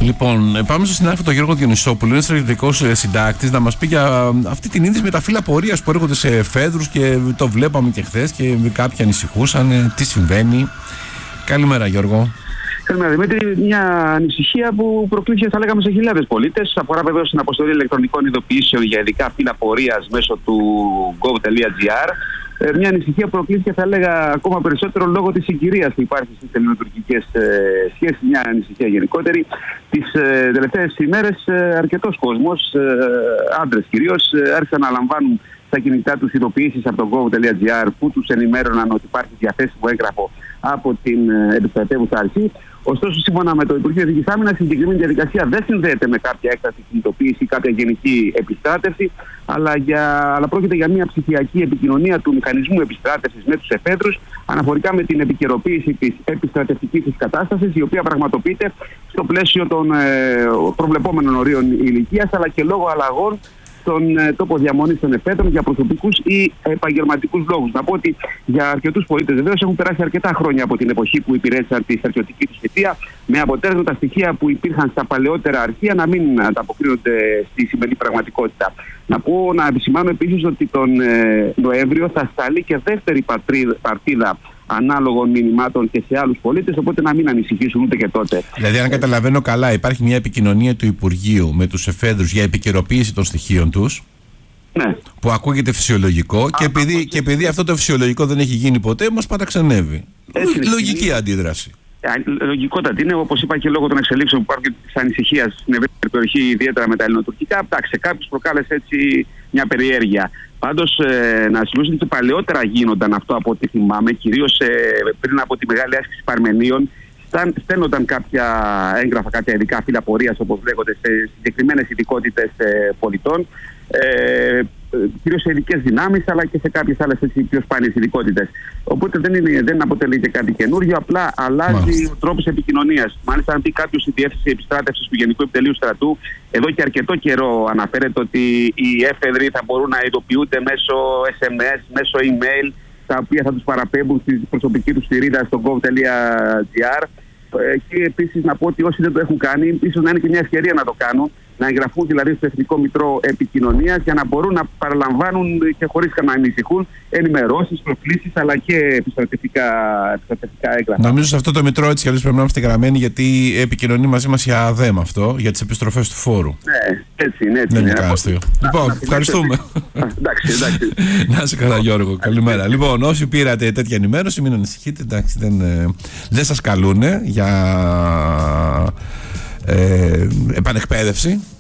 Λοιπόν, πάμε στον συνάδελφο τον Γιώργο Διονυσόπουλο, είναι στρατιωτικός συντάκτης, να μας πει για αυτή την είδηση με τα φύλλα πορείας που έρχονται σε εφέδρους και το βλέπαμε και χθες και κάποιοι ανησυχούσαν. Τι συμβαίνει? Καλημέρα, Γιώργο. Καλημέρα, Δημήτρη. Μια ανησυχία που προκλήθηκε, θα λέγαμε, σε χιλιάδες πολίτες. Αφορά βεβαίως στην αποστολή ηλεκτρονικών ειδοποιήσεων για ειδικά φύλλα πορείας μέσω του gov.gr. Μια ανησυχία που προκλήθηκε, θα έλεγα, ακόμα περισσότερο λόγω της συγκυρίας που υπάρχει στις ελληνοτουρκικές σχέσεις. Μια ανησυχία γενικότερη. Τις τελευταίες ημέρες αρκετός κόσμος, άντρες κυρίως, άρχισαν να λαμβάνουν στα κινητά τους ειδοποιήσεις από το gov.gr που τους ενημέρωναν ότι υπάρχει διαθέσιμο έγγραφο από την επιστρατεύουσα αρχή. Ωστόσο, σύμφωνα με το Υπουργείο Εθνικής Άμυνας, η συγκεκριμένη διαδικασία δεν συνδέεται με κάποια έκτακτη κινητοποίηση ή κάποια γενική επιστράτευση, αλλά πρόκειται για μια ψηφιακή επικοινωνία του μηχανισμού επιστράτευσης με τους εφέδρους, αναφορικά με την επικαιροποίηση της επιστρατευτικής της κατάστασης, η οποία πραγματοποιείται στο πλαίσιο των προβλεπόμενων ορίων ηλικίας, αλλά και λόγω αλλαγών στον τόπο διαμονής των εφέδρων για προσωπικούς ή επαγγελματικούς λόγους. Να πω ότι για αρκετούς πολίτες βεβαίως έχουν περάσει αρκετά χρόνια από την εποχή που υπηρέτησαν τη στρατιωτική τους θητεία, με αποτέλεσμα τα στοιχεία που υπήρχαν στα παλαιότερα αρχεία να μην ανταποκρίνονται στη σημερινή πραγματικότητα. Να επισημάνω επίσης ότι τον Νοέμβριο θα σταλεί και δεύτερη παρτίδα ανάλογων μηνυμάτων και σε άλλους πολίτες, οπότε να μην ανησυχήσουν ούτε και τότε. Δηλαδή, αν καταλαβαίνω καλά, υπάρχει μια επικοινωνία του Υπουργείου με τους εφέδρους για επικαιροποίηση των στοιχείων τους. Ναι. Που ακούγεται φυσιολογικό και επειδή αυτό το φυσιολογικό δεν έχει γίνει ποτέ, μας παραξενεύει. Λογική αντίδραση. Λογικότατη είναι, όπως είπα, και λόγω των εξελίξεων που υπάρχουν και της ανησυχίας στην ευρύτερη περιοχή, ιδιαίτερα με τα ελληνοτουρκικά. Εντάξει, κάποιους προκάλεσε έτσι μια περιέργεια. Πάντως, να σημειώσω ότι παλαιότερα γίνονταν αυτό από ό,τι θυμάμαι, κυρίως πριν από τη μεγάλη άσκηση Παρμενίων, στέλνονταν κάποια έγγραφα, κάποια ειδικά φύλλα πορείας, όπως λέγονται, σε συγκεκριμένες ειδικότητες πολιτών, κυρίως σε ειδικές δυνάμεις, αλλά και σε κάποιες άλλες πιο σπάνιες ειδικότητες. Οπότε δεν αποτελεί και κάτι καινούργιο, απλά αλλάζει ο τρόπος επικοινωνίας. Μάλιστα, αν πει κάποιος στη διεύθυνση επιστράτευσης του Γενικού Επιτελείου Στρατού, εδώ και αρκετό καιρό αναφέρεται ότι οι έφεδροι θα μπορούν να ειδοποιούνται μέσω SMS, μέσω email, τα οποία θα τους παραπέμπουν στη προσωπική τους θηρίδα στο gov.gr. Και επίσης να πω ότι όσοι δεν το έχουν κάνει, ίσως να είναι και μια ευκαιρία να το κάνουν, να εγγραφούν δηλαδή στο Εθνικό Μητρό Επικοινωνίας για να μπορούν να παραλαμβάνουν και χωρίς να ανησυχούν ενημερώσεις, προκλήσεις αλλά και επιστρατευτικά έγγραφα. Νομίζω σε αυτό το Μητρό έτσι κι αλλιώς πρέπει να είμαστε γραμμένοι, γιατί επικοινωνεί μαζί μας η ΑΔΕΜ αυτό για τις επιστροφές του φόρου. Ναι, έτσι είναι. Δεν είναι κανένα αστείο. Λοιπόν, ευχαριστούμε. Εντάξει. Να είσαι καλά, Γιώργο. Καλημέρα. Λοιπόν, όσοι πήρατε τέτοια ενημέρωση, μην ανησυχείτε. Εντάξει, δεν σας καλούνε για επανεκπαίδευση.